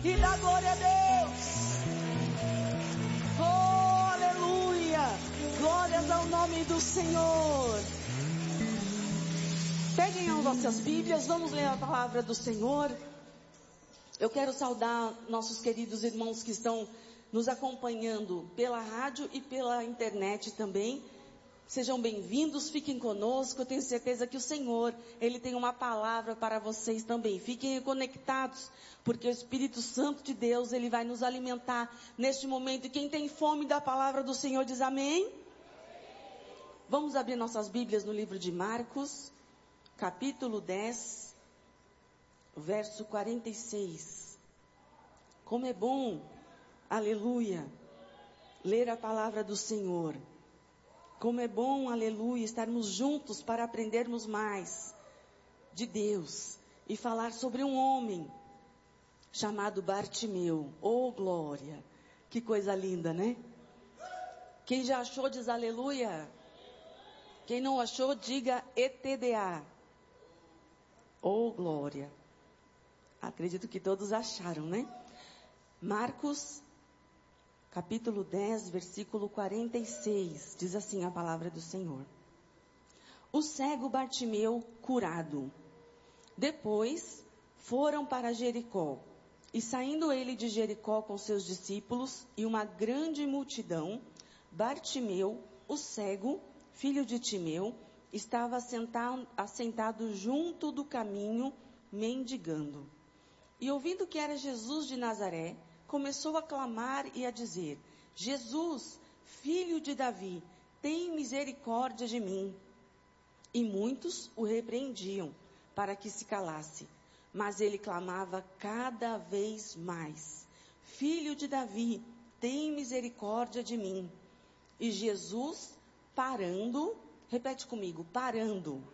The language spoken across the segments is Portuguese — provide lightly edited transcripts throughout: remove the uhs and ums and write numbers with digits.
e dá glória a Deus. Oh, aleluia. Glórias ao nome do Senhor. Peguem as vossas Bíblias, vamos ler a palavra do Senhor. Eu quero saudar nossos queridos irmãos que estão nos acompanhando pela rádio e pela internet também. Sejam bem-vindos, fiquem conosco. Eu tenho certeza que o Senhor, Ele tem uma palavra para vocês também. Fiquem conectados, porque o Espírito Santo de Deus, Ele vai nos alimentar neste momento. E quem tem fome da palavra do Senhor diz amém. Vamos abrir nossas Bíblias no livro de Marcos, capítulo 10, verso 46. Como é bom, aleluia, ler a palavra do Senhor. Como é bom, aleluia, estarmos juntos para aprendermos mais de Deus e falar sobre um homem chamado Bartimeu. Oh, glória! Que coisa linda, né? Quem já achou diz aleluia. Quem não achou, diga ETDA. Oh, glória! Acredito que todos acharam, né? Marcos capítulo 10, versículo 46, diz assim a palavra do Senhor. O cego Bartimeu curado. Depois foram para Jericó. E saindo ele de Jericó com seus discípulos e uma grande multidão, Bartimeu, o cego, filho de Timeu, estava assentado junto do caminho, mendigando. E ouvindo que era Jesus de Nazaré, começou a clamar e a dizer: Jesus, filho de Davi, tem misericórdia de mim. E muitos o repreendiam para que se calasse. Mas ele clamava cada vez mais: Filho de Davi, tem misericórdia de mim. E Jesus, parando, repete comigo, parando,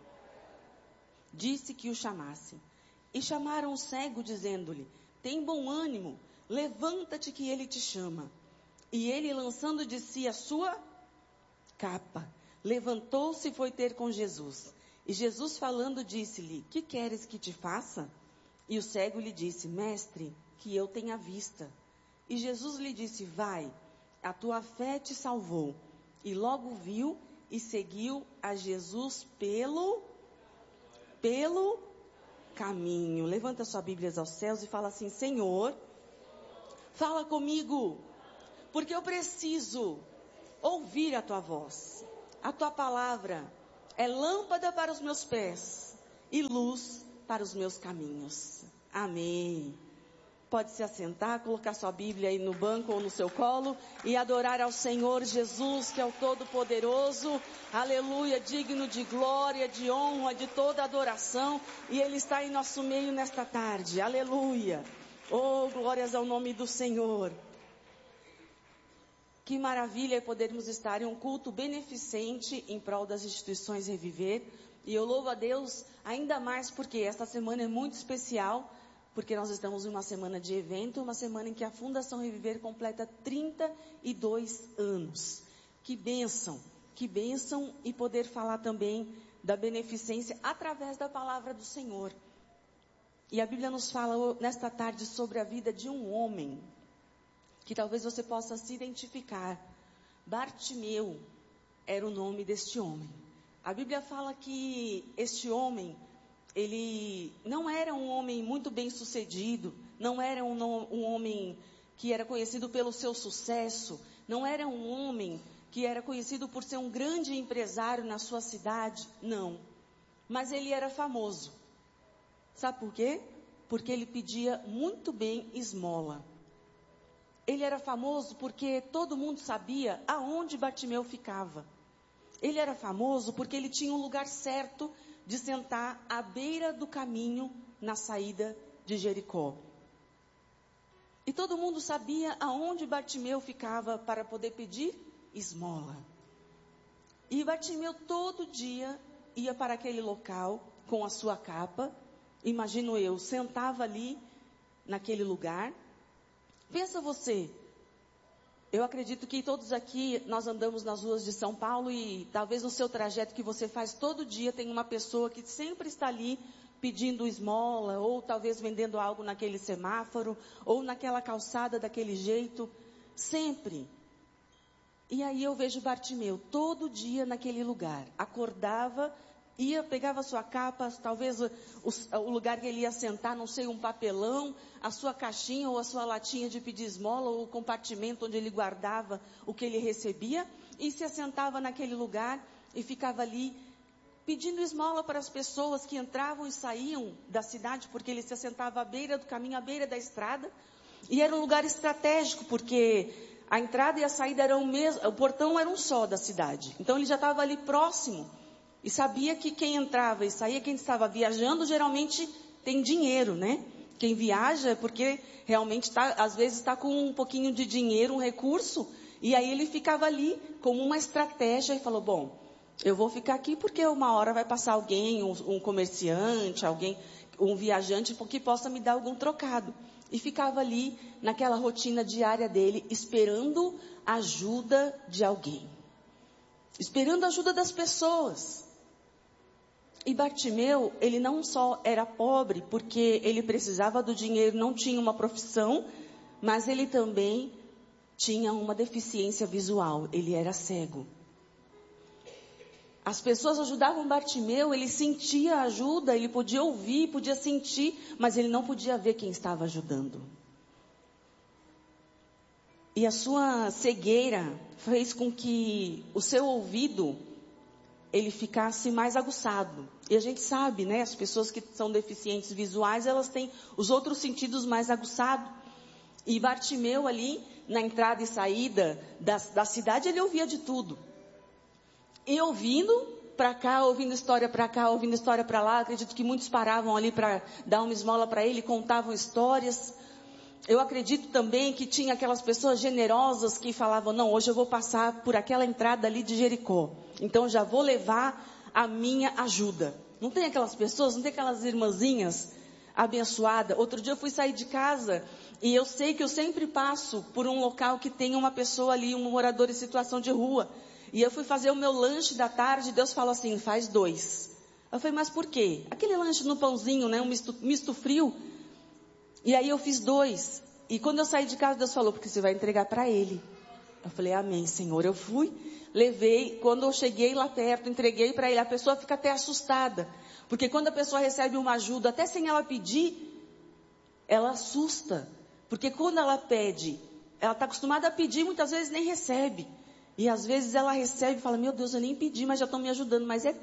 disse que o chamasse. E chamaram o cego, dizendo-lhe: tem bom ânimo, levanta-te que ele te chama. E ele, lançando de si a sua capa, levantou-se e foi ter com Jesus. E Jesus falando disse-lhe: que queres que te faça? E o cego lhe disse: mestre, que eu tenha vista. E Jesus lhe disse: vai, a tua fé te salvou. E logo viu e seguiu a Jesus pelo caminho. Levanta sua Bíblia aos céus e fala assim: Senhor, fala comigo, porque eu preciso ouvir a tua voz. A tua palavra é lâmpada para os meus pés e luz para os meus caminhos. Amém. Pode se assentar, colocar sua Bíblia aí no banco ou no seu colo e adorar ao Senhor Jesus, que é o Todo-Poderoso. Aleluia, digno de glória, de honra, de toda adoração. E Ele está em nosso meio nesta tarde. Aleluia. Oh, glórias ao nome do Senhor. Que maravilha é podermos estar em um culto beneficente em prol das instituições Reviver. E eu louvo a Deus ainda mais porque esta semana é muito especial, porque nós estamos em uma semana de evento, uma semana em que a Fundação Reviver completa 32 anos. Que bênção e poder falar também da beneficência através da palavra do Senhor. E a Bíblia nos fala nesta tarde sobre a vida de um homem, que talvez você possa se identificar. Bartimeu era o nome deste homem. A Bíblia fala que este homem, ele não era um homem muito bem sucedido, não era um homem que era conhecido pelo seu sucesso, não era um homem que era conhecido por ser um grande empresário na sua cidade, não. Mas ele era famoso. Sabe por quê? Porque ele pedia muito bem esmola. Ele era famoso porque todo mundo sabia aonde Bartimeu ficava. Ele era famoso porque ele tinha um lugar certo de sentar à beira do caminho na saída de Jericó. E todo mundo sabia aonde Bartimeu ficava para poder pedir esmola. E Bartimeu todo dia ia para aquele local com a sua capa. Imagino eu, sentava ali naquele lugar. Pensa você, eu acredito que todos aqui, nós andamos nas ruas de São Paulo e talvez no seu trajeto que você faz todo dia tem uma pessoa que sempre está ali pedindo esmola, ou talvez vendendo algo naquele semáforo, ou naquela calçada daquele jeito, sempre. E aí eu vejo Bartimeu todo dia naquele lugar, acordava, pegava a sua capa, talvez o lugar que ele ia sentar, não sei, um papelão, a sua caixinha ou a sua latinha de pedir esmola, ou o compartimento onde ele guardava o que ele recebia, e se assentava naquele lugar e ficava ali pedindo esmola para as pessoas que entravam e saíam da cidade, porque ele se assentava à beira do caminho, à beira da estrada, e era um lugar estratégico, porque a entrada e a saída eram o mesmo, o portão era um só da cidade, então ele já estava ali próximo, e sabia que quem entrava e saía, quem estava viajando, geralmente tem dinheiro, né? Quem viaja é porque realmente às vezes está com um pouquinho de dinheiro, um recurso, e aí ele ficava ali como uma estratégia e falou, bom, eu vou ficar aqui porque uma hora vai passar alguém, um comerciante, alguém, um viajante, que possa me dar algum trocado. E ficava ali naquela rotina diária dele, esperando a ajuda de alguém. Esperando a ajuda das pessoas. E Bartimeu, ele não só era pobre, porque ele precisava do dinheiro, não tinha uma profissão, mas ele também tinha uma deficiência visual, ele era cego. As pessoas ajudavam Bartimeu, ele sentia a ajuda, ele podia ouvir, podia sentir, mas ele não podia ver quem estava ajudando. E a sua cegueira fez com que o seu ouvido, ele ficasse mais aguçado. E a gente sabe, né, as pessoas que são deficientes visuais, elas têm os outros sentidos mais aguçados. E Bartimeu ali, na entrada e saída da cidade, ele ouvia de tudo. E ouvindo para cá, ouvindo história para cá, ouvindo história para lá, acredito que muitos paravam ali para dar uma esmola para ele, contavam histórias. Eu acredito também que tinha aquelas pessoas generosas que falavam, não, hoje eu vou passar por aquela entrada ali de Jericó, então já vou levar a minha ajuda. Não tem aquelas pessoas, não tem aquelas irmãzinhas abençoadas? Outro dia eu fui sair de casa e eu sei que eu sempre passo por um local que tem uma pessoa ali, um morador em situação de rua. E eu fui fazer o meu lanche da tarde, Deus falou assim, faz 2. Eu falei, mas por quê? Aquele lanche no pãozinho, né, um misto frio. E aí eu fiz 2. E quando eu saí de casa, Deus falou, porque você vai entregar para ele. Eu falei, amém, Senhor. Eu fui, levei, quando eu cheguei lá perto, entreguei para ele. A pessoa fica até assustada. Porque quando a pessoa recebe uma ajuda, até sem ela pedir, ela assusta. Porque quando ela pede, ela está acostumada a pedir, muitas vezes nem recebe. E às vezes ela recebe e fala, meu Deus, eu nem pedi, mas já estão me ajudando. Mas é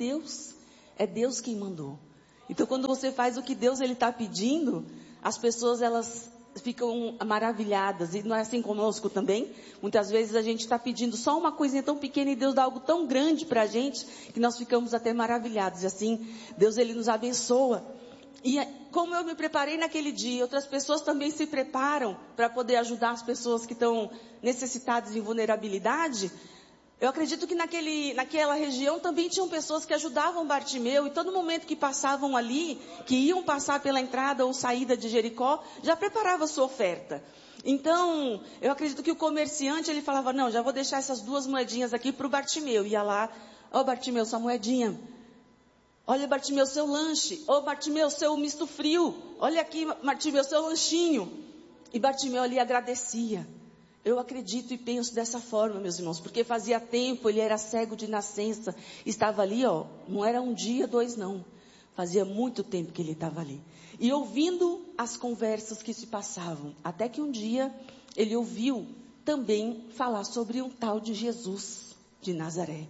Deus quem mandou. Então quando você faz o que Deus ele está pedindo, as pessoas elas ficam maravilhadas. E não é assim conosco também? Muitas vezes a gente está pedindo só uma coisinha tão pequena e Deus dá algo tão grande para a gente, que nós ficamos até maravilhados. E assim, Deus ele nos abençoa. E como eu me preparei naquele dia, outras pessoas também se preparam para poder ajudar as pessoas que estão necessitadas em vulnerabilidade. Eu acredito que naquela região também tinham pessoas que ajudavam Bartimeu, e todo momento que passavam ali, que iam passar pela entrada ou saída de Jericó, já preparava a sua oferta. Então, eu acredito que o comerciante, ele falava, não, já vou deixar essas 2 moedinhas aqui para o Bartimeu. Ia lá, ó Bartimeu, sua moedinha. Olha, Bartimeu, seu lanche. Ô, Bartimeu, seu misto frio. Olha aqui, Bartimeu, seu lanchinho. E Bartimeu ali agradecia. Eu acredito e penso dessa forma, meus irmãos, porque fazia tempo, ele era cego de nascença. Estava ali, ó, não era 1 dia, 2 não. Fazia muito tempo que ele estava ali. E ouvindo as conversas que se passavam. Até que um dia, ele ouviu também falar sobre um tal de Jesus de Nazaré.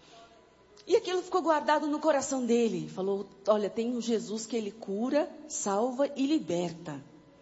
E aquilo ficou guardado no coração dele. Falou, olha, tem um Jesus que ele cura, salva e liberta.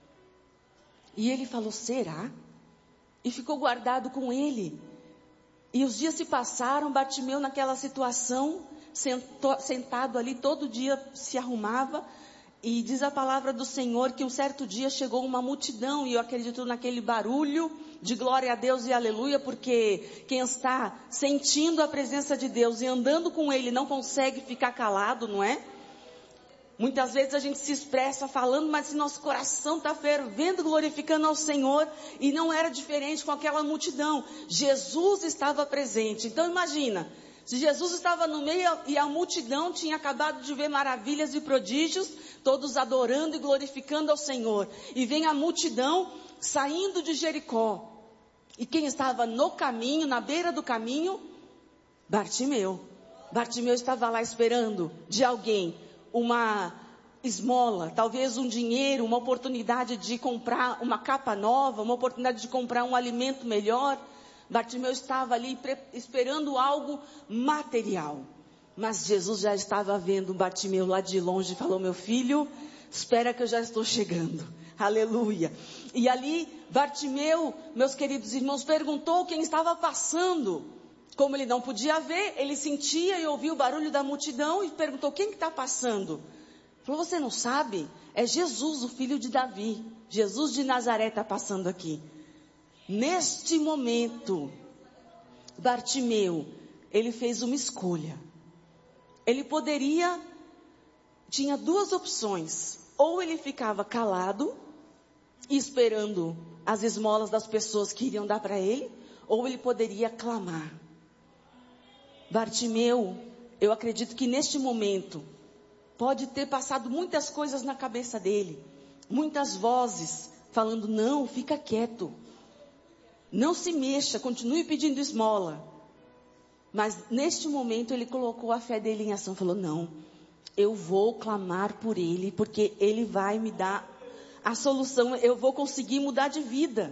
E ele falou, será? E ficou guardado com ele. E os dias se passaram, Bartimeu naquela situação, sentado ali, todo dia se arrumava. E diz a palavra do Senhor que um certo dia chegou uma multidão, e eu acredito naquele barulho de glória a Deus e aleluia, porque quem está sentindo a presença de Deus e andando com Ele não consegue ficar calado, não é? Muitas vezes a gente se expressa falando, mas nosso coração está fervendo, glorificando ao Senhor, e não era diferente com aquela multidão. Jesus estava presente. Então imagina, Se Jesus estava no meio e a multidão tinha acabado de ver maravilhas e prodígios, todos adorando e glorificando ao Senhor. E vem a multidão saindo de Jericó. E quem estava no caminho, na beira do caminho? Bartimeu. Bartimeu estava lá esperando de alguém uma esmola, talvez um dinheiro, uma oportunidade de comprar uma capa nova, uma oportunidade de comprar um alimento melhor. Bartimeu estava ali esperando algo material. Mas Jesus já estava vendo Bartimeu lá de longe e falou: meu filho, espera que eu já estou chegando. Aleluia. E ali Bartimeu, meus queridos irmãos, perguntou quem estava passando. Como ele não podia ver, ele sentia e ouvia o barulho da multidão e perguntou: quem que está passando? Falou: você não sabe? É Jesus, o filho de Davi. Jesus de Nazaré está passando aqui. Neste momento, Bartimeu, ele fez uma escolha. Ele tinha duas opções. Ou ele ficava calado, esperando as esmolas das pessoas que iriam dar para ele, ou ele poderia clamar. Bartimeu, eu acredito que neste momento, pode ter passado muitas coisas na cabeça dele. Muitas vozes falando: não, fica quieto. Não se mexa, continue pedindo esmola. Mas neste momento ele colocou a fé dele em ação. Falou: não, eu vou clamar por ele, porque ele vai me dar a solução. Eu vou conseguir mudar de vida.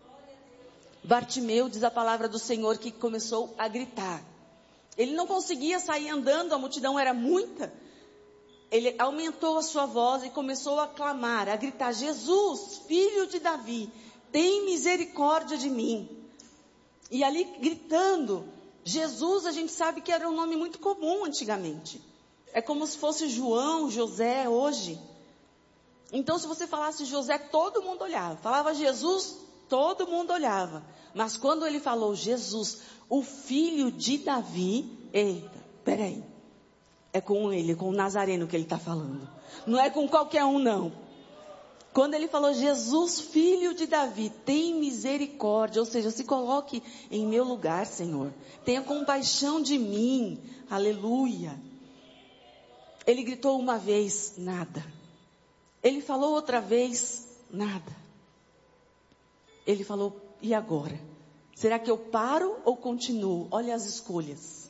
Bartimeu, diz a palavra do Senhor, que começou a gritar. Ele não conseguia sair andando, a multidão era muita. Ele aumentou a sua voz e começou a clamar, a gritar: Jesus, filho de Davi, tem misericórdia de mim. E ali gritando, Jesus, a gente sabe que era um nome muito comum antigamente. É como se fosse João, José hoje. Então se você falasse José, todo mundo olhava. Falava Jesus, todo mundo olhava. Mas quando ele falou Jesus, o filho de Davi, eita, peraí. É com ele, com o Nazareno que ele está falando. Não é com qualquer um, não. Quando ele falou: Jesus, filho de Davi, tem misericórdia. Ou seja, se coloque em meu lugar, Senhor. Tenha compaixão de mim. Aleluia. Ele gritou uma vez: nada. Ele falou outra vez: nada. Ele falou: e agora? Será que eu paro ou continuo? Olha as escolhas.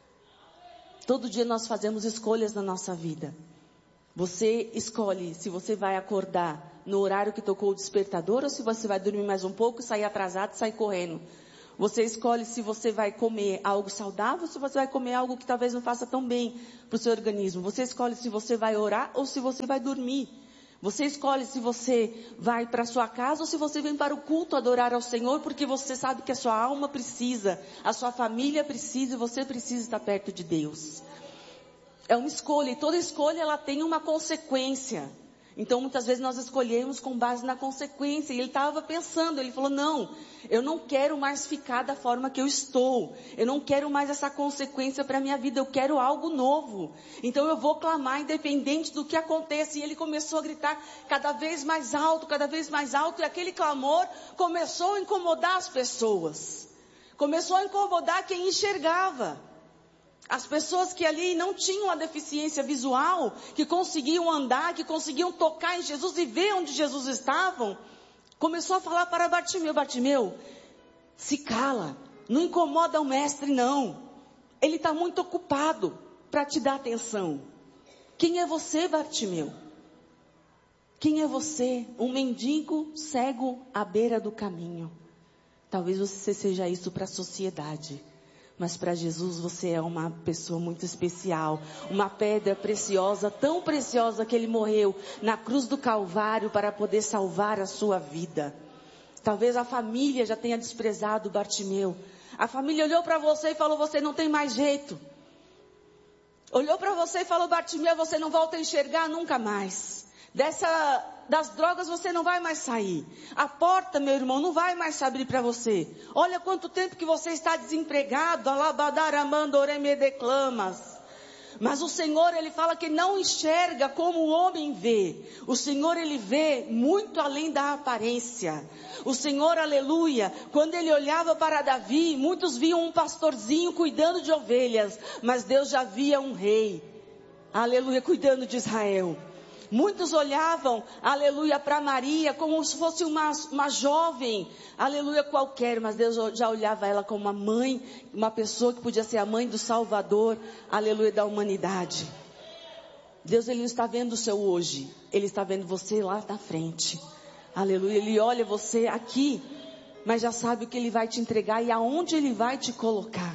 Todo dia nós fazemos escolhas na nossa vida. Você escolhe se você vai acordar no horário que tocou o despertador, ou se você vai dormir mais um pouco, sair atrasado e sair correndo. Você escolhe se você vai comer algo saudável, ou se você vai comer algo que talvez não faça tão bem para o seu organismo. Você escolhe se você vai orar ou se você vai dormir. Você escolhe se você vai para a sua casa ou se você vem para o culto adorar ao Senhor, porque você sabe que a sua alma precisa, a sua família precisa e você precisa estar perto de Deus. É uma escolha, e toda escolha ela tem uma consequência. Então muitas vezes nós escolhemos com base na consequência. E ele estava pensando, ele falou: não, eu não quero mais ficar da forma que eu estou. Eu não quero mais essa consequência para a minha vida, eu quero algo novo. Então eu vou clamar independente do que aconteça. E ele começou a gritar cada vez mais alto, e aquele clamor começou a incomodar as pessoas. Começou a incomodar quem enxergava. As pessoas que ali não tinham a deficiência visual, que conseguiam andar, que conseguiam tocar em Jesus e ver onde Jesus estava, começou a falar para Bartimeu: Bartimeu, se cala, não incomoda o mestre não. Ele está muito ocupado para te dar atenção. Quem é você, Bartimeu? Quem é você? Um mendigo cego à beira do caminho. Talvez você seja isso para a sociedade. Mas para Jesus você é uma pessoa muito especial, uma pedra preciosa, tão preciosa que ele morreu na cruz do Calvário para poder salvar a sua vida. Talvez a família já tenha desprezado Bartimeu. A família olhou para você e falou: você não tem mais jeito. Olhou para você e falou: Bartimeu, você não volta a enxergar nunca mais. Das drogas você não vai mais sair. A porta, meu irmão, não vai mais se abrir para você. Olha quanto tempo que você está desempregado. Mas o Senhor, Ele fala que não enxerga como o homem vê. O Senhor, Ele vê muito além da aparência. O Senhor, aleluia, quando Ele olhava para Davi, muitos viam um pastorzinho cuidando de ovelhas. Mas Deus já via um rei, aleluia, cuidando de Israel. Muitos olhavam, aleluia, para Maria como se fosse uma jovem, aleluia, qualquer. Mas Deus já olhava ela como uma mãe, uma pessoa que podia ser a mãe do Salvador, aleluia, da humanidade. Deus, Ele não está vendo o seu hoje, Ele está vendo você lá na frente. Aleluia, Ele olha você aqui, mas já sabe o que Ele vai te entregar e aonde Ele vai te colocar.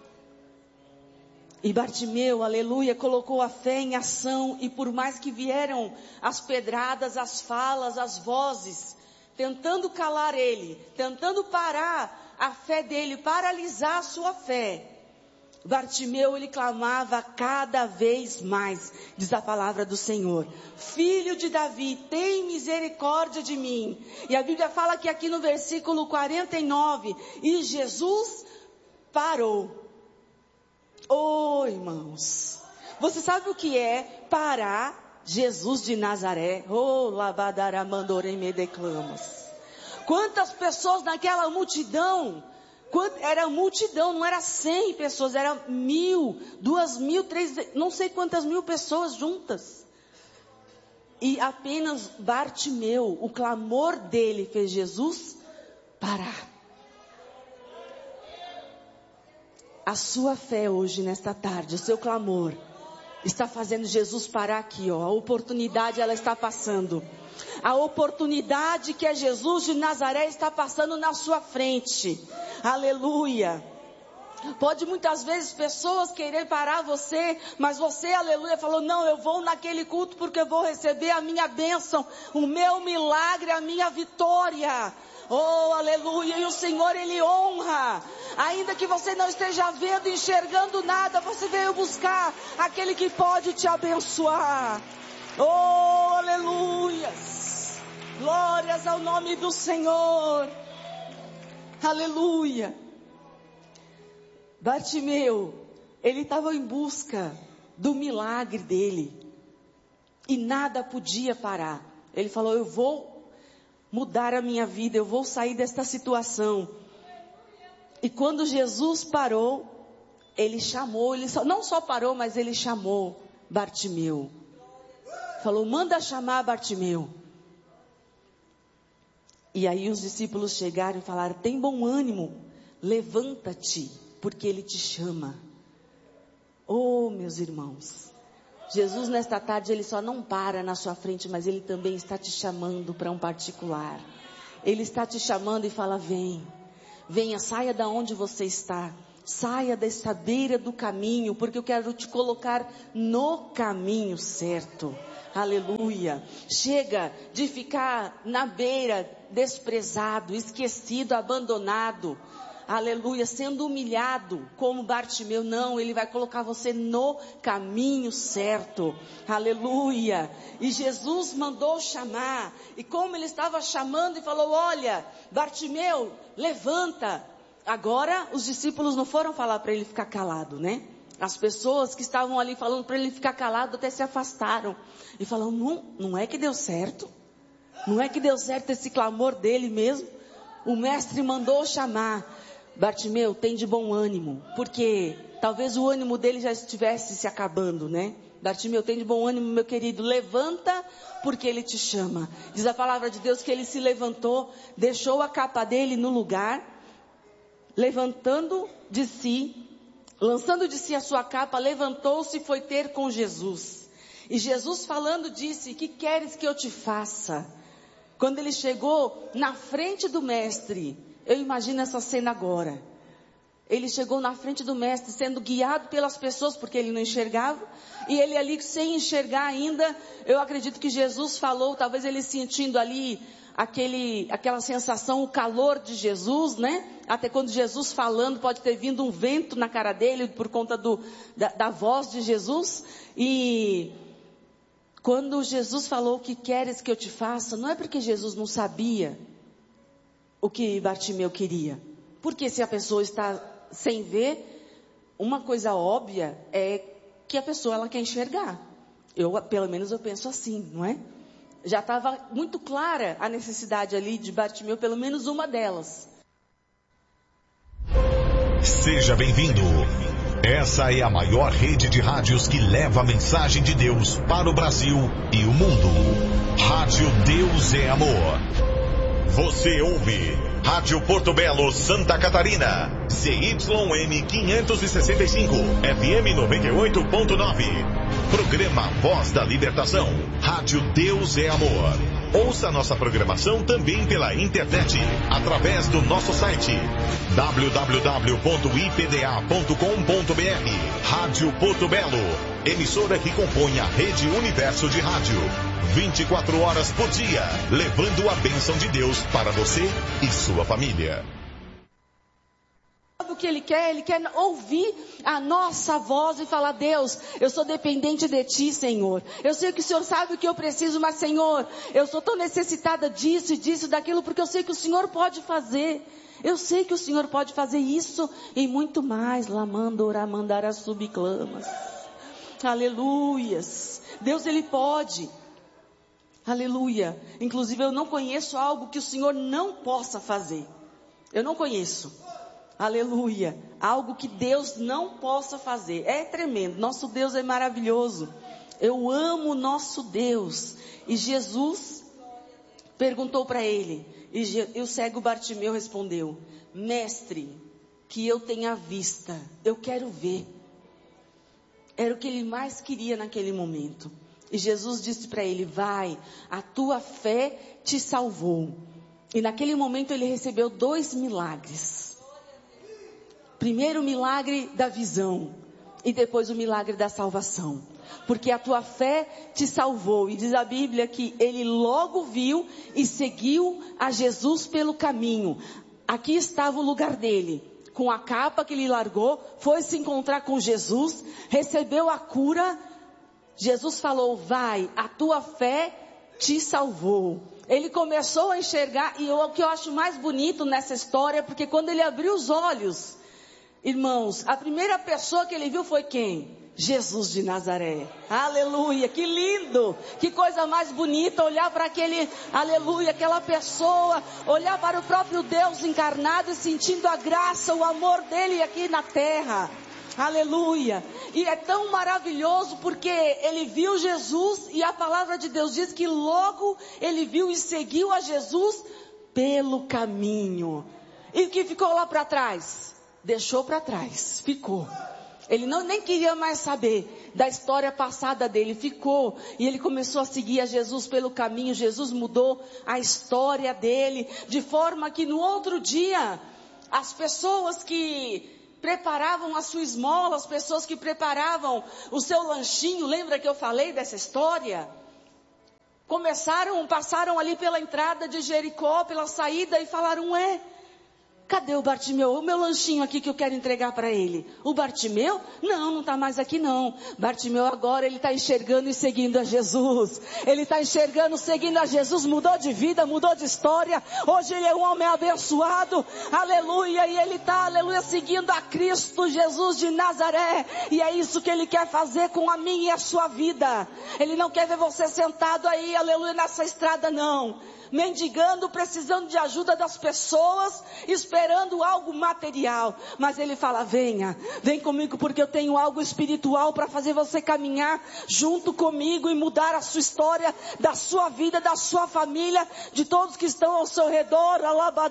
E Bartimeu, aleluia, colocou a fé em ação, e por mais que vieram as pedradas, as falas, as vozes, tentando calar ele, tentando parar a fé dele, paralisar a sua fé, Bartimeu, ele clamava cada vez mais, diz a palavra do Senhor: Filho de Davi, tem misericórdia de mim. E a Bíblia fala que aqui no versículo 49, e Jesus parou. Oh, irmãos, você sabe o que é parar Jesus de Nazaré? Oh, labadara mandorei me declamas. Quantas pessoas naquela multidão? Era multidão, não era 100 pessoas, era 1.000, 2.000, 3.000, não sei quantas mil pessoas juntas. E apenas Bartimeu, o clamor dele fez Jesus parar. A sua fé hoje, nesta tarde, o seu clamor, está fazendo Jesus parar aqui, ó. A oportunidade, ela está passando. A oportunidade que é Jesus de Nazaré está passando na sua frente. Aleluia. Pode muitas vezes pessoas querer parar você, mas você, aleluia, falou: não, eu vou naquele culto porque eu vou receber a minha bênção, o meu milagre, a minha vitória. Oh, aleluia, e o Senhor, Ele honra, ainda que você não esteja vendo, enxergando nada, você veio buscar aquele que pode te abençoar. Oh, aleluias, glórias ao nome do Senhor, aleluia. Bartimeu, ele estava em busca do milagre dele, e nada podia parar. Ele falou: eu vou mudar a minha vida, eu vou sair desta situação. E quando Jesus parou, ele chamou, não só parou, mas ele chamou Bartimeu. Falou: manda chamar Bartimeu. E aí os discípulos chegaram e falaram: tem bom ânimo, levanta-te, porque ele te chama. Oh, meus irmãos, Jesus nesta tarde, Ele só não para na sua frente, mas Ele também está te chamando para um particular. Ele está te chamando e fala: vem, venha, saia da onde você está, saia dessa beira do caminho, porque eu quero te colocar no caminho certo. Aleluia. Chega de ficar na beira, desprezado, esquecido, abandonado. Aleluia, sendo humilhado como Bartimeu. Não, Ele vai colocar você no caminho certo. Aleluia. E Jesus mandou chamar. E como Ele estava chamando e falou: olha, Bartimeu, levanta. Agora os discípulos não foram falar para ele ficar calado, né? As pessoas que estavam ali falando para ele ficar calado até se afastaram. E falaram: não é que deu certo? Não é que deu certo esse clamor dele mesmo? O mestre mandou chamar. Bartimeu, tem de bom ânimo, porque talvez o ânimo dele já estivesse se acabando, né? Bartimeu, tem de bom ânimo, meu querido, levanta, porque ele te chama. Diz a palavra de Deus que ele se levantou, deixou a capa dele no lugar, levantando de si, lançando de si a sua capa, levantou-se e foi ter com Jesus. E Jesus falando disse: que queres que eu te faça? Quando ele chegou na frente do mestre, eu imagino essa cena agora. Ele chegou na frente do mestre, sendo guiado pelas pessoas, porque ele não enxergava. E ele ali, sem enxergar ainda, eu acredito que Jesus falou, talvez ele sentindo ali aquela sensação, o calor de Jesus, né? Até quando Jesus falando, pode ter vindo um vento na cara dele, por conta da voz de Jesus. E quando Jesus falou: o que queres que eu te faça? Não é porque Jesus não sabia o que Bartimeu queria. Porque se a pessoa está sem ver, uma coisa óbvia é que a pessoa ela quer enxergar. Pelo menos eu penso assim, não é? Já estava muito clara a necessidade ali de Bartimeu, pelo menos uma delas. Seja bem-vindo. Essa é a maior rede de rádios que leva a mensagem de Deus para o Brasil e o mundo. Rádio Deus é Amor. Você ouve Rádio Porto Belo, Santa Catarina. ZYM 565, FM 98.9. Programa Voz da Libertação. Rádio Deus é Amor. Ouça nossa programação também pela internet, através do nosso site www.ipda.com.br. Rádio Porto Belo, emissora que compõe a Rede Universo de Rádio. 24 horas por dia, levando a bênção de Deus para você e sua família. O que Ele quer ouvir a nossa voz e falar: Deus, eu sou dependente de Ti, Senhor. Eu sei que o Senhor sabe o que eu preciso, mas Senhor, eu sou tão necessitada disso e disso, daquilo, porque eu sei que o Senhor pode fazer. Eu sei que o Senhor pode fazer isso e muito mais. Lamando, oramandara, subclamas. Aleluias. Deus, Ele pode. Aleluia. Inclusive eu não conheço algo que o Senhor não possa fazer. Eu não conheço. Aleluia. Algo que Deus não possa fazer. É tremendo. Nosso Deus é maravilhoso. Eu amo o nosso Deus. E Jesus perguntou para ele. E o cego Bartimeu respondeu: Mestre, que eu tenha vista. Eu quero ver. Era o que ele mais queria naquele momento. E Jesus disse para ele: vai, a tua fé te salvou. E naquele momento ele recebeu 2 milagres. Primeiro o milagre da visão. E depois o milagre da salvação. Porque a tua fé te salvou. E diz a Bíblia que ele logo viu e seguiu a Jesus pelo caminho. Aqui estava o lugar dele. Com a capa que ele largou, foi se encontrar com Jesus, recebeu a cura. Jesus falou: vai, a tua fé te salvou. Ele começou a enxergar, e o que eu acho mais bonito nessa história, porque quando ele abriu os olhos, irmãos, a primeira pessoa que ele viu foi quem? Jesus de Nazaré. Aleluia, que lindo, que coisa mais bonita, olhar para aquele, aleluia, aquela pessoa, olhar para o próprio Deus encarnado e sentindo a graça, o amor dele aqui na terra. Aleluia. E é tão maravilhoso porque ele viu Jesus e a palavra de Deus diz que logo ele viu e seguiu a Jesus pelo caminho. E o que ficou lá para trás? Deixou para trás, ficou. Ele nem queria mais saber da história passada dele, ficou. E ele começou a seguir a Jesus pelo caminho. Jesus mudou a história dele, de forma que no outro dia, as pessoas que preparavam a sua esmola, as pessoas que preparavam o seu lanchinho, lembra que eu falei dessa história? Passaram ali pela entrada de Jericó, pela saída, e falaram: cadê o Bartimeu? O meu lanchinho aqui que eu quero entregar para ele. O Bartimeu? Não está mais aqui não. Bartimeu agora ele está enxergando e seguindo a Jesus. Ele está enxergando, seguindo a Jesus, mudou de vida, mudou de história. Hoje ele é um homem abençoado. Aleluia. E ele está, aleluia, seguindo a Cristo Jesus de Nazaré. E é isso que ele quer fazer com a minha e a sua vida. Ele não quer ver você sentado aí, aleluia, nessa estrada não. Mendigando, precisando de ajuda das pessoas, esperando algo material. Mas ele fala: vem comigo, porque eu tenho algo espiritual para fazer você caminhar junto comigo e mudar a sua história, da sua vida, da sua família, de todos que estão ao seu redor.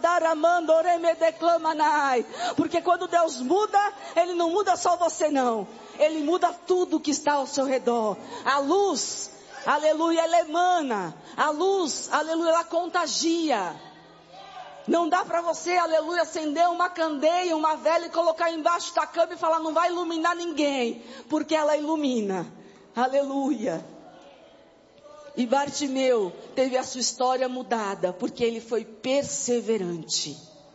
Porque quando Deus muda, Ele não muda só você não, Ele muda tudo que está ao seu redor. A luz, aleluia, ela emana. A luz, aleluia, ela contagia. Não dá para você, aleluia, acender uma candeia, uma vela e colocar embaixo da cama e falar: não vai iluminar ninguém, porque ela ilumina. Aleluia. E Bartimeu teve a sua história mudada, porque ele foi perseverante.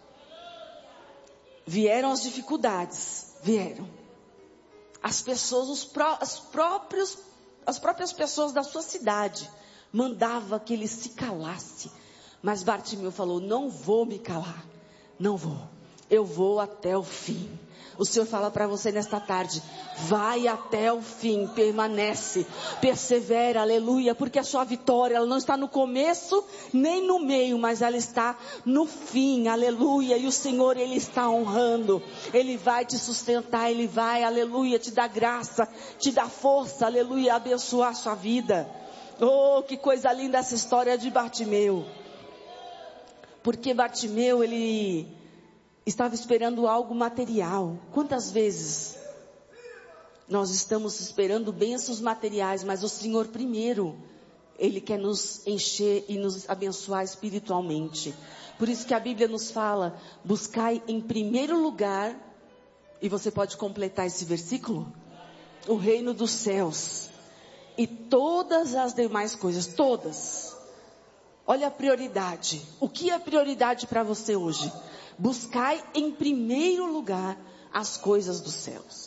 Vieram as dificuldades, vieram. As pessoas, as próprias pessoas da sua cidade mandava que ele se calasse. Mas Bartimeu falou: não vou me calar. Não vou. Eu vou até o fim. O Senhor fala para você nesta tarde, vai até o fim, permanece, persevera, aleluia, porque a sua vitória, ela não está no começo, nem no meio, mas ela está no fim, aleluia, e o Senhor, Ele está honrando, Ele vai te sustentar, Ele vai, aleluia, te dar graça, te dar força, aleluia, abençoar a sua vida. Oh, que coisa linda essa história de Bartimeu, porque Bartimeu, ele estava esperando algo material. Quantas vezes nós estamos esperando bênçãos materiais, mas o Senhor primeiro, Ele quer nos encher e nos abençoar espiritualmente. Por isso que a Bíblia nos fala, buscai em primeiro lugar, e você pode completar esse versículo, o reino dos céus, e todas as demais coisas, todas. Olha a prioridade. O que é prioridade para você hoje? Buscai em primeiro lugar as coisas dos céus.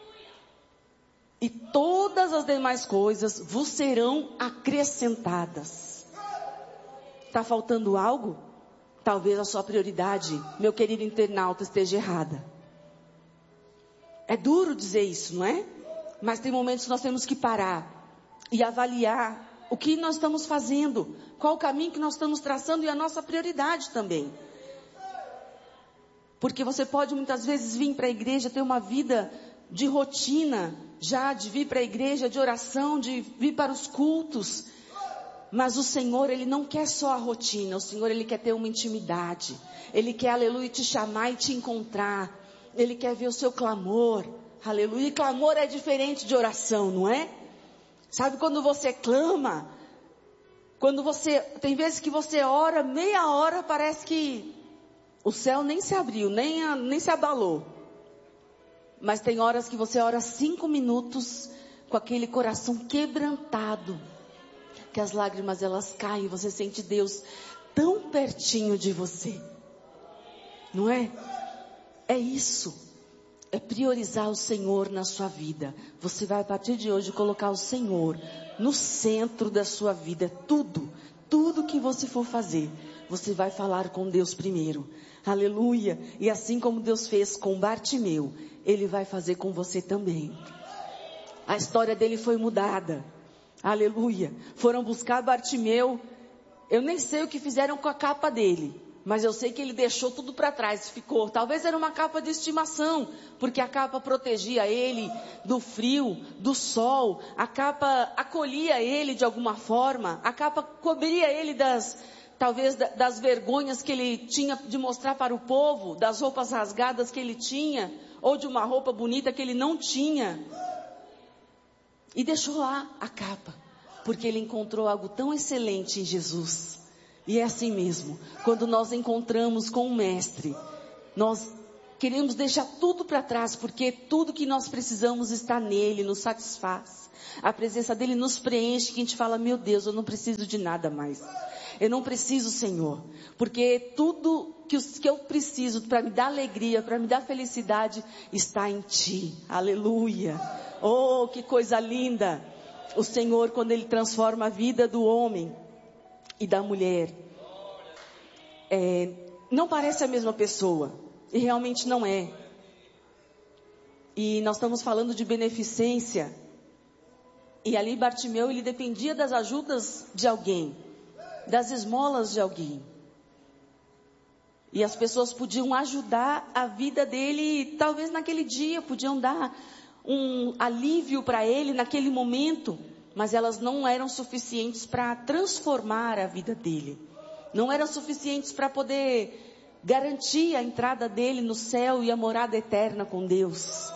E todas as demais coisas vos serão acrescentadas. Está faltando algo? Talvez a sua prioridade, meu querido internauta, esteja errada. É duro dizer isso, não é? Mas tem momentos que nós temos que parar e avaliar o que nós estamos fazendo, qual o caminho que nós estamos traçando e a nossa prioridade também. Porque você pode muitas vezes vir para a igreja, ter uma vida de rotina, já de vir para a igreja, de oração, de vir para os cultos. Mas o Senhor, Ele não quer só a rotina, o Senhor, Ele quer ter uma intimidade. Ele quer, aleluia, te chamar e te encontrar. Ele quer ver o seu clamor, aleluia. E clamor é diferente de oração, não é? Sabe quando você clama, tem vezes que você ora, meia hora parece que o céu nem se abriu, nem se abalou. Mas tem horas que você ora 5 minutos com aquele coração quebrantado, que as lágrimas elas caem e você sente Deus tão pertinho de você. Não é? É isso. É priorizar o Senhor na sua vida. Você vai a partir de hoje colocar o Senhor no centro da sua vida. Tudo que você for fazer, você vai falar com Deus primeiro. Aleluia. E assim como Deus fez com Bartimeu, Ele vai fazer com você também. A história dele foi mudada. Aleluia. Foram buscar Bartimeu. Eu nem sei o que fizeram com a capa dele, mas eu sei que ele deixou tudo para trás, ficou. Talvez era uma capa de estimação, porque a capa protegia ele do frio, do sol. A capa acolhia ele de alguma forma. A capa cobria ele talvez das vergonhas que ele tinha de mostrar para o povo, das roupas rasgadas que ele tinha, ou de uma roupa bonita que ele não tinha. E deixou lá a capa, porque ele encontrou algo tão excelente em Jesus. E é assim mesmo, quando nós encontramos com o Mestre, nós queremos deixar tudo para trás, porque tudo que nós precisamos está nele, nos satisfaz. A presença dele nos preenche, que a gente fala, meu Deus, eu não preciso de nada mais. Eu não preciso, Senhor, porque tudo que eu preciso para me dar alegria, para me dar felicidade, está em Ti. Aleluia. Oh, que coisa linda. O Senhor, quando Ele transforma a vida do homem e da mulher, não parece a mesma pessoa, e realmente não é. E nós estamos falando de beneficência, e ali Bartimeu, ele dependia das ajudas de alguém, das esmolas de alguém, e as pessoas podiam ajudar a vida dele, talvez naquele dia, podiam dar um alívio para ele naquele momento, mas elas não eram suficientes para transformar a vida dele. Não eram suficientes para poder garantir a entrada dele no céu e a morada eterna com Deus.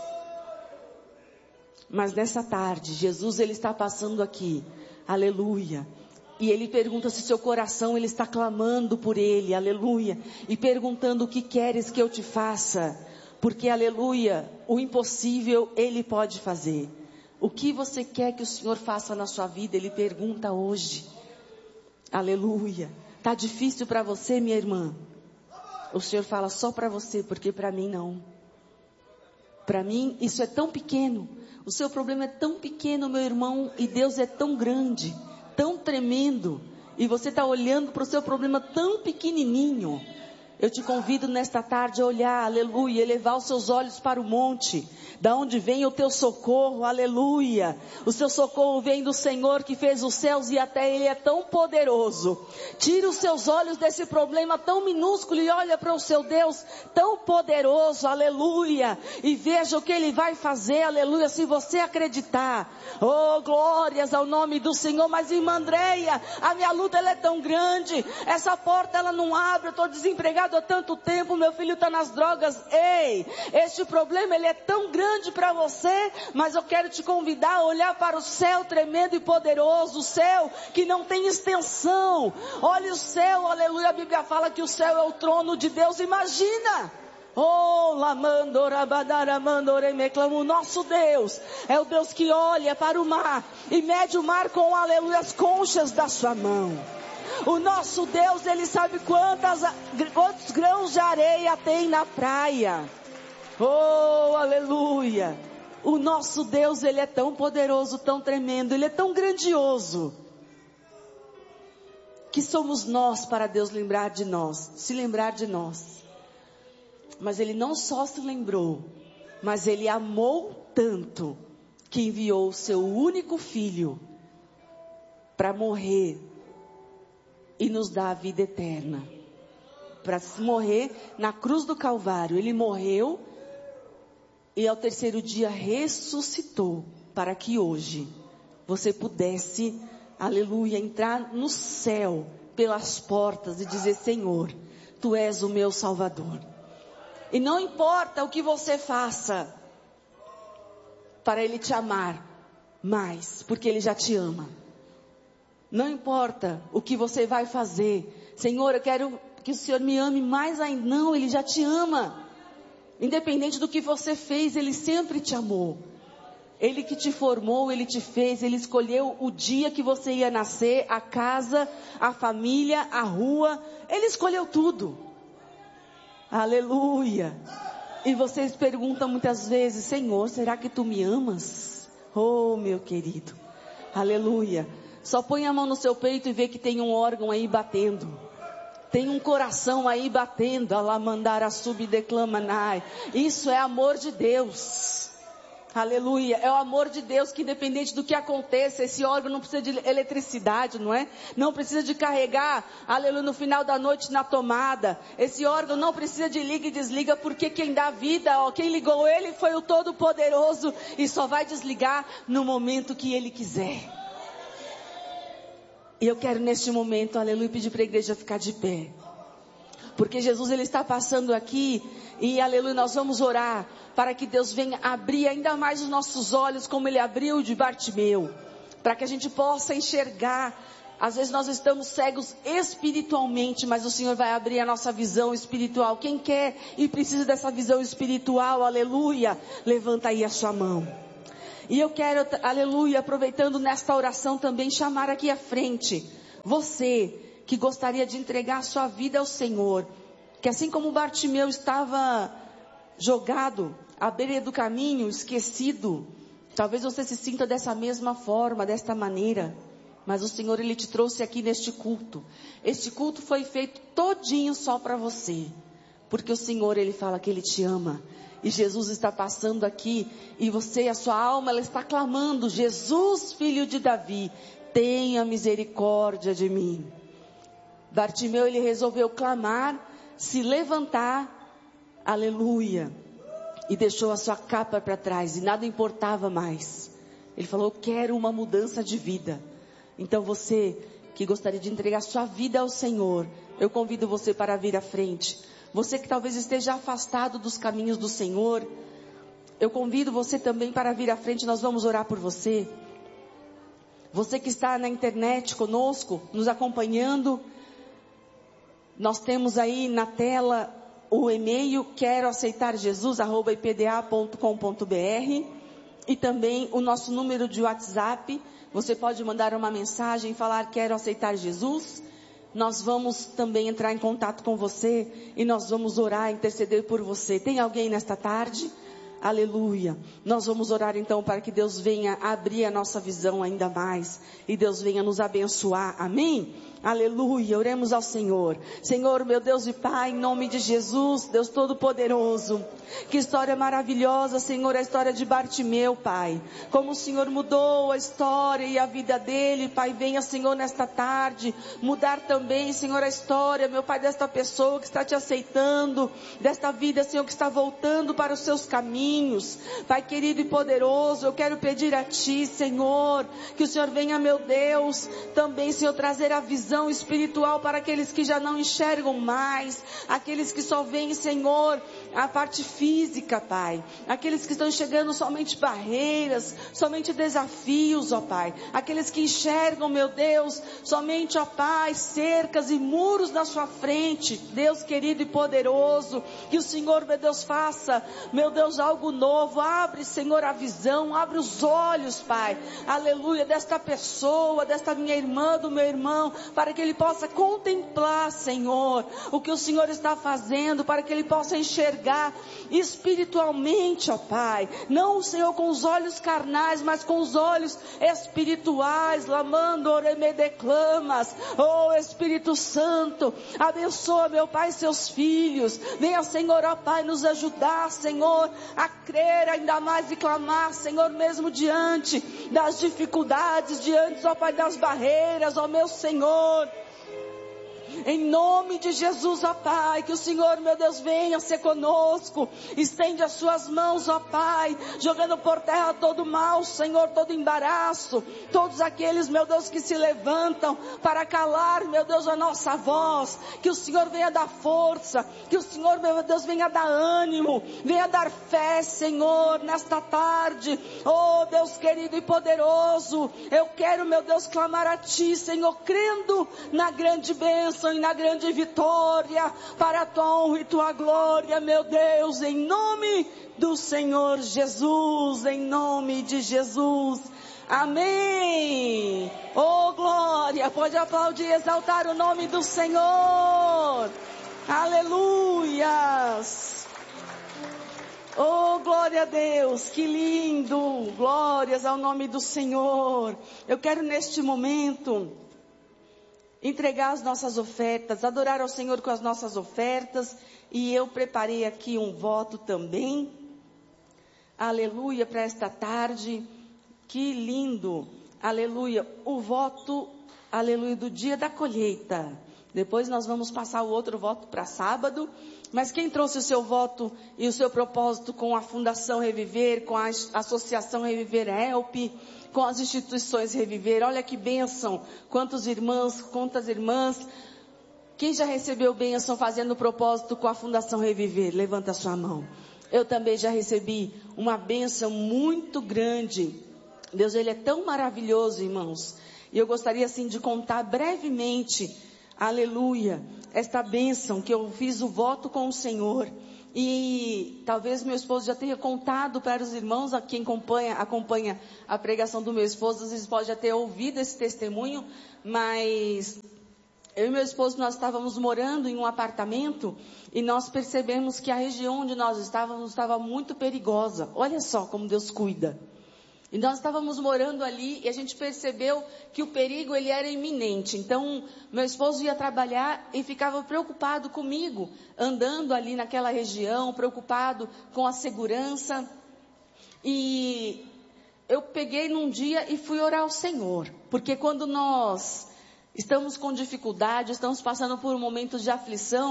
Mas nessa tarde, Jesus, Ele está passando aqui. Aleluia. E Ele pergunta se seu coração, Ele está clamando por Ele. Aleluia. E perguntando o que queres que eu te faça. Porque, aleluia, o impossível Ele pode fazer. O que você quer que o Senhor faça na sua vida? Ele pergunta hoje. Aleluia. Está difícil para você, minha irmã? O Senhor fala só para você, porque para mim não. Para mim isso é tão pequeno. O seu problema é tão pequeno, meu irmão, e Deus é tão grande, tão tremendo. E você está olhando para o seu problema tão pequenininho. Eu te convido nesta tarde a olhar, aleluia, elevar os seus olhos para o monte, da onde vem o teu socorro, aleluia. O seu socorro vem do Senhor que fez os céus e até Ele é tão poderoso. Tira os seus olhos desse problema tão minúsculo e olha para o seu Deus tão poderoso, aleluia. E veja o que Ele vai fazer, aleluia, se você acreditar. Oh, glórias ao nome do Senhor. Mas irmã Andréia, a minha luta ela é tão grande, essa porta ela não abre, eu estou desempregado há tanto tempo, meu filho está nas drogas. Ei, este problema ele é tão grande para você, mas eu quero te convidar a olhar para o céu tremendo e poderoso, o céu que não tem extensão. Olha o céu, aleluia, a Bíblia fala que o céu é o trono de Deus, imagina. Oh, o nosso Deus é o Deus que olha para o mar e mede o mar com, aleluia, as conchas da sua mão. O nosso Deus, Ele sabe quantos grãos de areia tem na praia. Oh, aleluia. O nosso Deus, Ele é tão poderoso, tão tremendo, Ele é tão grandioso, que somos nós para Deus lembrar de nós, se lembrar de nós. Mas Ele não só se lembrou, mas Ele amou tanto, que enviou o seu único filho para morrer e nos dar a vida eterna. Para morrer na cruz do Calvário. Ele morreu e ao terceiro dia ressuscitou, para que hoje você pudesse, aleluia, entrar no céu pelas portas e dizer: Senhor, Tu és o meu Salvador. E não importa o que você faça para Ele te amar mais, porque Ele já te ama. Não importa o que você vai fazer. Senhor, eu quero que o Senhor me ame mais ainda. Não, Ele já te ama. Independente do que você fez, Ele sempre te amou. Ele que te formou, Ele te fez, Ele escolheu o dia que você ia nascer, a casa, a família, a rua. Ele escolheu tudo. Aleluia. E vocês perguntam muitas vezes: Senhor, será que Tu me amas? Oh, meu querido. Aleluia. Só põe a mão no seu peito e vê que tem um órgão aí batendo. Tem um coração aí batendo. Alamandara subdeclamanai. Isso é amor de Deus. Aleluia. É o amor de Deus que, independente do que aconteça, esse órgão não precisa de eletricidade, não é? Não precisa de carregar, aleluia, no final da noite na tomada. Esse órgão não precisa de liga e desliga, porque quem dá vida, ó, quem ligou ele foi o Todo-Poderoso, e só vai desligar no momento que Ele quiser. E eu quero neste momento, aleluia, pedir para a igreja ficar de pé. Porque Jesus, Ele está passando aqui e, aleluia, nós vamos orar para que Deus venha abrir ainda mais os nossos olhos, como Ele abriu o de Bartimeu. Para que a gente possa enxergar. Às vezes nós estamos cegos espiritualmente, mas o Senhor vai abrir a nossa visão espiritual. Quem quer e precisa dessa visão espiritual, aleluia, levanta aí a sua mão. E eu quero, aleluia, aproveitando nesta oração também, chamar aqui à frente você que gostaria de entregar a sua vida ao Senhor, que assim como Bartimeu estava jogado à beira do caminho, esquecido, talvez você se sinta dessa mesma forma, desta maneira, mas o Senhor, Ele te trouxe aqui neste culto. Este culto foi feito todinho só para você, porque o Senhor, Ele fala que Ele te ama. E Jesus está passando aqui, e você, a sua alma, ela está clamando: Jesus, filho de Davi, tenha misericórdia de mim. Bartimeu, ele resolveu clamar, se levantar, aleluia, e deixou a sua capa para trás, e nada importava mais. Ele falou: eu quero uma mudança de vida. Então você que gostaria de entregar sua vida ao Senhor, eu convido você para vir à frente. Você que talvez esteja afastado dos caminhos do Senhor, eu convido você também para vir à frente, nós vamos orar por você. Você que está na internet conosco, nos acompanhando, nós temos aí na tela o e-mail queroaceitarjesus@ipda.com.br e também o nosso número de WhatsApp. Você pode mandar uma mensagem e falar: quero aceitar Jesus. Nós vamos também entrar em contato com você e nós vamos orar, interceder por você. Tem alguém nesta tarde? Aleluia. Nós vamos orar então para que Deus venha abrir a nossa visão ainda mais. E Deus venha nos abençoar. Amém? Aleluia, oremos ao Senhor. Senhor, meu Deus e Pai, em nome de Jesus, Deus Todo-Poderoso. Que história maravilhosa, Senhor, a história de Bartimeu, Pai. Como o Senhor mudou a história e a vida dele, Pai, venha, Senhor, nesta tarde, mudar também, Senhor, a história, meu Pai, desta pessoa que está te aceitando, desta vida, Senhor, que está voltando para os seus caminhos. Pai querido e poderoso, eu quero pedir a Ti, Senhor, que o Senhor venha, meu Deus, também, Senhor, trazer a visão espiritual para aqueles que já não enxergam mais, aqueles que só veem, Senhor, a parte física, Pai, aqueles que estão enxergando somente barreiras, somente desafios, ó Pai, aqueles que enxergam, meu Deus, somente, ó Pai, cercas e muros na sua frente. Deus querido e poderoso, que o Senhor, meu Deus, faça, meu Deus, algo novo. Abre, Senhor, a visão, abre os olhos, Pai, aleluia, desta pessoa, desta minha irmã, do meu irmão, para que ele possa contemplar, Senhor, o que o Senhor está fazendo, para que ele possa enxergar espiritualmente, ó Pai, não, Senhor, com os olhos carnais, mas com os olhos espirituais. Lamando, oreme, declamas, oh Espírito Santo, abençoa, meu Pai, seus filhos. Venha, Senhor, ó Pai, nos ajudar, Senhor, a crer ainda mais e clamar, Senhor, mesmo diante das dificuldades, diante, ó Pai, das barreiras, ó meu Senhor. Em nome de Jesus, ó Pai, que o Senhor, meu Deus, venha ser conosco. Estende as suas mãos, ó Pai, jogando por terra todo mal, Senhor, todo embaraço, todos aqueles, meu Deus, que se levantam para calar, meu Deus, a nossa voz. Que o Senhor venha dar força, que o Senhor, meu Deus, venha dar ânimo, venha dar fé, Senhor, nesta tarde. Oh Deus querido e poderoso, eu quero, meu Deus, clamar a Ti, Senhor, crendo na grande bênção e na grande vitória, para a Tua honra e Tua glória, meu Deus, em nome do Senhor Jesus, em nome de Jesus, amém. Oh glória, pode aplaudir, exaltar o nome do Senhor, aleluias. Oh, glória a Deus, que lindo, glórias ao nome do Senhor. Eu quero neste momento entregar as nossas ofertas, adorar ao Senhor com as nossas ofertas, e eu preparei aqui um voto também, aleluia, para esta tarde, que lindo, aleluia, o voto, aleluia, do dia da colheita. Depois nós vamos passar o outro voto para sábado, mas quem trouxe o seu voto e o seu propósito com a Fundação Reviver, com a Associação Reviver Help, com as instituições Reviver, olha que bênção, quantos irmãos, quantas irmãs. Quem já recebeu bênção fazendo propósito com a Fundação Reviver? Levanta a sua mão. Eu também já recebi uma bênção muito grande. Deus, Ele é tão maravilhoso, irmãos. E eu gostaria assim de contar brevemente, aleluia, esta bênção que eu fiz o voto com o Senhor. E talvez meu esposo já tenha contado para os irmãos, a quem acompanha a pregação do meu esposo, às vezes pode já ter ouvido esse testemunho, mas eu e meu esposo, nós estávamos morando em um apartamento e nós percebemos que a região onde nós estávamos estava muito perigosa. Olha só como Deus cuida. E nós estávamos morando ali e a gente percebeu que o perigo, ele era iminente. Então, meu esposo ia trabalhar e ficava preocupado comigo, andando ali naquela região, preocupado com a segurança. E eu peguei num dia e fui orar ao Senhor. Porque quando nós estamos com dificuldade, estamos passando por momentos de aflição,